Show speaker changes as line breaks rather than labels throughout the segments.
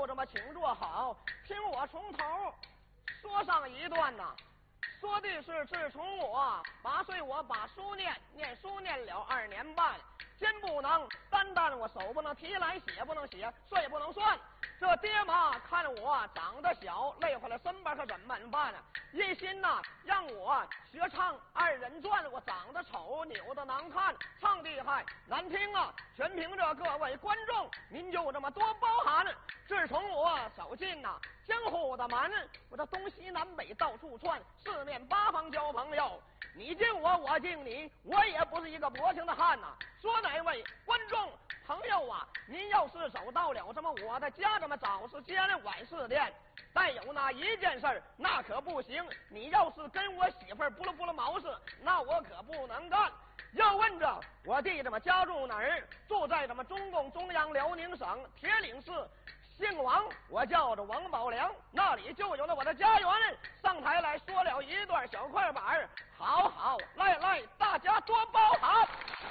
这么请坐好，听我从头说上一段呐。说的是自从我8岁，我把书念书念了2年半，肩不能担，我手不能提来，写不能写，算也不能算。这爹妈看我长得小，累坏了身板可怎么办呢？一心呐让我学唱2人转，我长得丑，扭得难看，唱的还难听啊！全凭着各位观众，您就这么多包涵。自从我走进江湖的门，我这东西南北到处窜，四面八方交朋友。你敬我，我敬你，我也不是一个薄情的汉呐。说哪位观众朋友啊，您要是走到了这么我的家，这么早是间晚是店，但有那一件事那可不行。你要是跟我媳妇儿不了毛事，那我可不能干。要问着我弟这么家住哪儿？住在这么中共中央辽宁省铁岭市。姓王，我叫着王宝良，那里就有了我的家园。上台来说了一段小快板，好，来，大家多包涵。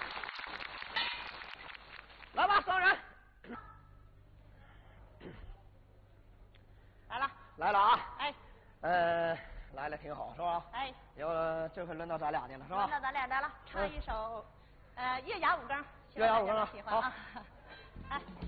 来吧，商人，来了啊！
哎，
来了挺好是吧？
哎，
这回轮到咱俩的了是吧？
轮到咱俩的了，唱一首，月牙五更，
月牙五更啊，
喜欢啊，哎。